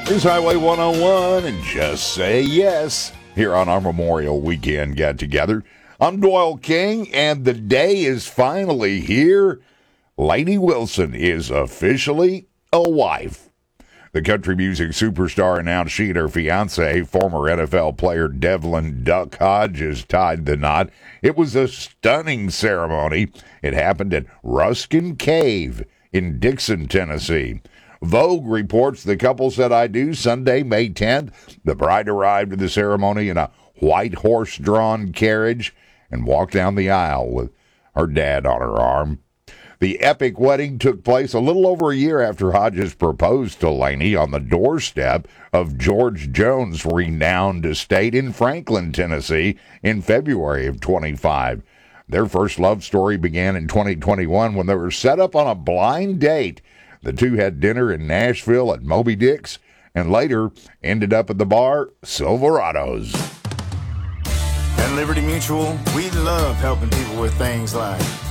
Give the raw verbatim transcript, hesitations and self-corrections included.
Here's Highway one oh one, and just say yes here on our Memorial Weekend get-together. I'm Doyle King, and the day is finally here. Lainey Wilson is officially a wife. The country music superstar announced she and her fiancé, former N F L player Devlin Duck Hodges, tied the knot. It was a stunning ceremony. It happened at Ruskin Cave in Dixon, Tennessee. Vogue reports the couple said I do Sunday, May tenth. The bride arrived at the ceremony in a white horse-drawn carriage and walked down the aisle with her dad on her arm. The epic wedding took place a little over a year after Hodges proposed to Lainey on the doorstep of George Jones' renowned estate in Franklin, Tennessee, in February of twenty-five. Their first love story began in twenty twenty-one when they were set up on a blind date. The two had dinner in Nashville at Moby Dick's and later ended up at the bar Silverado's. At Liberty Mutual, we love helping people with things like